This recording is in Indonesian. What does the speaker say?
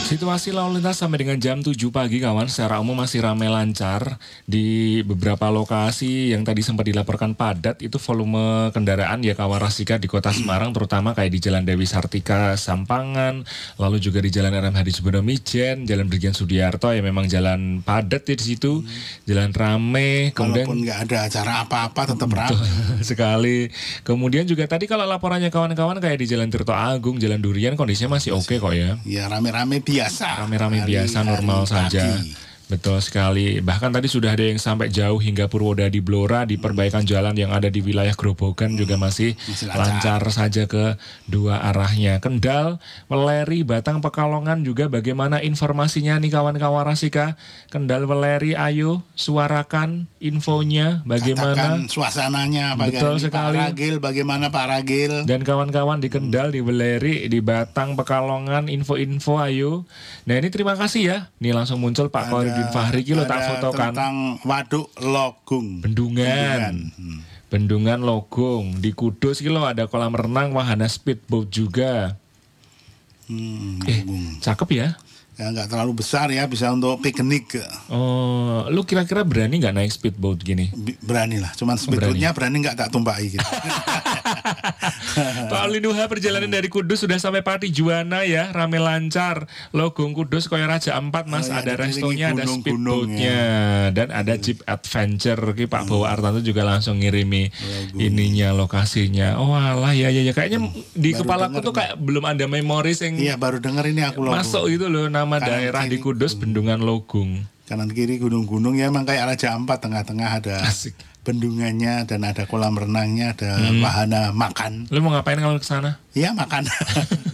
Situasi lalu lintas sampai dengan jam 7 pagi kawan secara umum masih ramai lancar di beberapa lokasi yang tadi sempat dilaporkan padat itu volume kendaraan ya kawan Rasika di kota Semarang terutama kayak di Jalan Dewi Sartika Sampangan lalu juga di Jalan RM Hadi Subono Mijen, Jalan Brigjen Sudiarto ya memang jalan padat ya di situ, jalan rame kemudian Walaupun nggak ada acara apa-apa tetap betul ramai. sekali. Kemudian juga tadi kalau laporannya kawan-kawan kayak di Jalan Tirto Agung, Jalan Durian kondisinya masih oke kok ya. Ya rame-rame biasa. Rame-rame biasa, normal saja. pagi. Betul sekali. Bahkan tadi sudah ada yang sampai jauh hingga Purwodadi Blora di perbaikan jalan yang ada di wilayah Grobogan juga masih lancar saja ke dua arahnya. Kendal, Weleri, Batang, Pekalongan juga bagaimana informasinya nih kawan-kawan Rasika? Kendal, Weleri, ayo suarakan infonya bagaimana? Katakan suasananya Betul sekali. Pak Ragil, bagaimana Pak Ragil? Dan kawan-kawan di Kendal, di Weleri, di Batang, Pekalongan, info-info ayo. Nah ini terima kasih ya. Nih langsung muncul Pak Khairuddin Fahri kilo tak fotokan. Tentang Waduk Logung. Bendungan. Bendungan Logung. Di Kudus kilo ada kolam renang, wahana speedboat juga. Cakep ya. Ya nggak terlalu besar ya, bisa untuk piknik. Oh, lu kira-kira berani nggak naik speedboat gini? Berani lah, cuman speedboatnya berani nggak tak tumpaki gitu. Pak Olinuha perjalanan dari Kudus sudah sampai Pati Juwana ya, rame lancar. Logung Kudus koyo Raja Ampat Mas, Oh, ya, ada restonya, ada gunung-gunung speedboatnya, dan ada Jeep Adventure. Ki Pak Bawa Artanto juga langsung ngirimi ininya, lokasinya. Oh alah ya kayaknya di Baru kepalaku denger tuh kayak belum ada memori yang Iya baru denger ini aku Logung. masuk gitu loh nama Kanan daerah di kiri Kudus Bendungan Logung. Kanan kiri gunung-gunung ya emang kayak Raja Ampat, tengah-tengah ada Asik. bendungannya dan ada kolam renangnya, ada wahana makan. Lu mau ngapain kalau ke sana? Ya makan.